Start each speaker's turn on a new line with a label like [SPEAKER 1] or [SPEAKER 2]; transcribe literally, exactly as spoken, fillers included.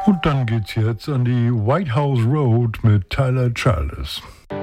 [SPEAKER 1] Und dann geht's jetzt an die White House Road mit Tyler Childers.